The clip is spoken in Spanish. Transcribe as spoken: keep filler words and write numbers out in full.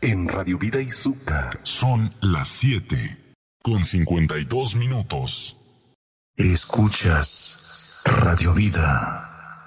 en Radio Vida Izúcar. Son las siete con cincuenta y dos minutos. Escuchas Radio Vida.